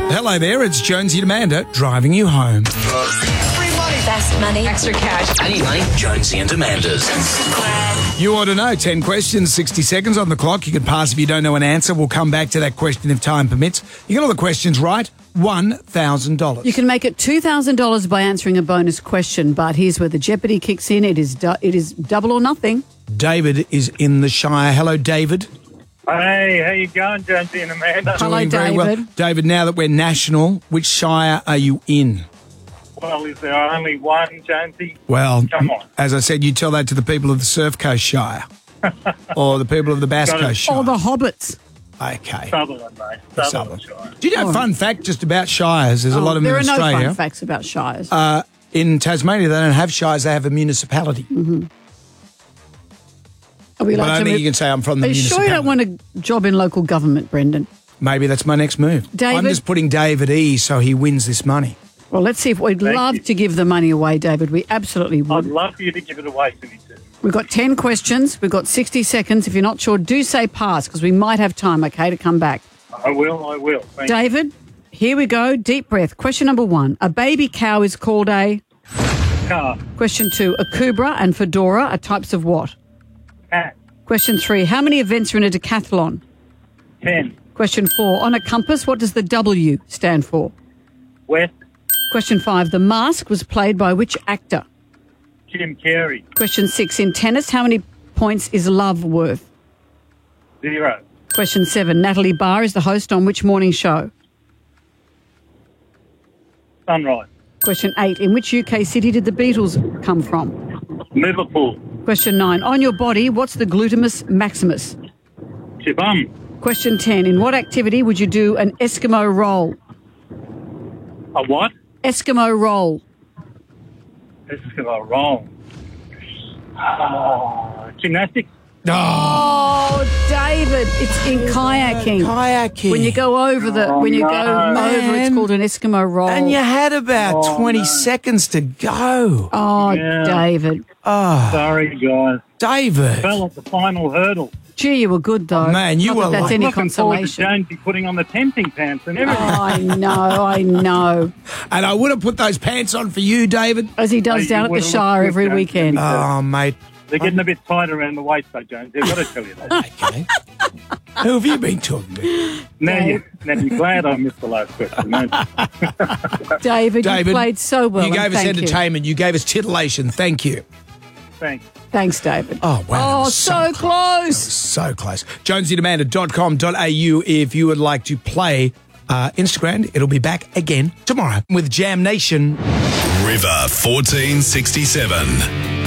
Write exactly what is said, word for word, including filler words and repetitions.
Hello there, it's Jonesy and Amanda driving you home. Free money. Best money. Extra cash. I need money. Jonesy and Amanda's. You want to know, ten questions, sixty seconds on the clock. You can pass if you don't know an answer. We'll come back to that question if time permits. You get all the questions right, one thousand dollars. You can make it two thousand dollars by answering a bonus question, but here's where the Jeopardy kicks in. It is du- it is double or nothing. David is in the Shire. Hello, David. Hey, how you going, Jonesy and Amanda? Hello, Doing very David. well. David, now that we're national, which Shire are you in? Well, is there only one, Jonesy? Well, Come on. as I said, you tell that to the people of the Surf Coast Shire or the people of the Bass Got it. Coast Shire. Or the Hobbits. Okay. Sutherland, mate. Sutherland, Shire. Do you know, Oh. fun fact just about Shires, there's a Oh, lot of them there in are Australia. no fun facts about shires. Uh, in Tasmania, they don't have shires, they have a municipality. Mm-hmm. Are we But allowed I to don't think move- you can say I'm from the Are you sure municipality. you don't want a job in local government, Brendan? Maybe that's my next move. I'm David? just putting David E so he wins this money. Well, let's see if we'd Thank love you. to give the money away, David. We absolutely I'd would. love for you to give it away to me, too. We've got ten questions. We've got sixty seconds. If you're not sure, do say pass because we might have time, okay, to come back. I will, I will. Thank David, here we go. Deep breath. Question number one. A baby cow is called a... you. Car, Question two. A kubra and fedora are types of what? cat, Question three. How many events are in a decathlon? ten, Question four. On a compass, what does the W stand for? west, Question five. The Mask was played by which actor? Jim Carrey, Question six. In tennis, how many points is love worth? zero, Question seven. Natalie Barr is the host on which morning show? sunrise, Question eight. In which U K city did the Beatles come from? Liverpool, Question nine. On your body, what's the gluteus maximus? Chibum, Question ten. In what activity would you do an Eskimo roll? a what? Eskimo roll. This is going to roll. Oh, gymnastics, Oh, David, it's in kayaking. Kayaking. When you go over the, when you go no. over, it's Man. called an Eskimo roll. And you had about Oh, twenty no. seconds to go. Oh, Yeah. David. Oh, sorry, guys. David. Fell at the final hurdle. Gee, you were good though. Man, you Not were that that's like- any Looking forward to consolation. Jonesy putting on the tempting pants and everything. Oh, I know, I know. And I would have put those pants on for you, David. As he does Hey, down you at the would've looked Shire good, every Jonesy. weekend. Oh, mate. They're getting a bit tighter around the waist, though, Jones. I've got to tell you that. Okay. Who have you been talking to? Now, Dave. you, now you're glad I missed the last question, aren't you? David, David, you played so well. You and gave us thank you. entertainment. You. gave us titillation. Thank you. Thanks. Thanks, David. Oh, wow. that Oh, was so close. So close. jonesy and amanda dot com dot a u if you would like to play uh, Instagram. It'll be back again tomorrow with Jam Nation. River fourteen sixty-seven.